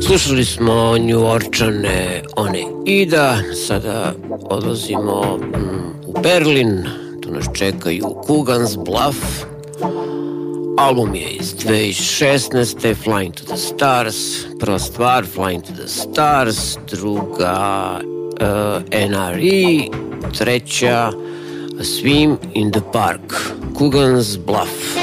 Slušali smo New Orčane, one Ida, sada odlazimo u Berlin, tu nas čekaju Coogan's Bluff, album je iz 2016. Flying to the Stars, prva stvar Flying to the Stars, druga NRE, treća A Swim in the Park, Coogan's Bluff.